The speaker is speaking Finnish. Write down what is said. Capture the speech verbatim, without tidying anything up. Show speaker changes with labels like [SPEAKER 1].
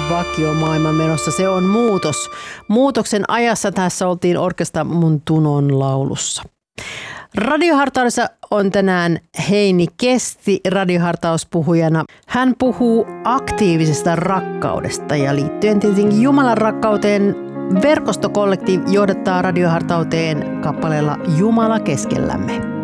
[SPEAKER 1] vakio maailman menossa. Se on muutos. Muutoksen ajassa tässä oltiin Orkesta mun tunon laulussa. Radiohartaudessa on tänään Heini Kesti radiohartauspuhujana. Hän puhuu aktiivisesta rakkaudesta ja liittyen tietenkin Jumalan rakkauteen verkostokollektiivi johdattaa radiohartauteen kappaleella Jumala keskellämme.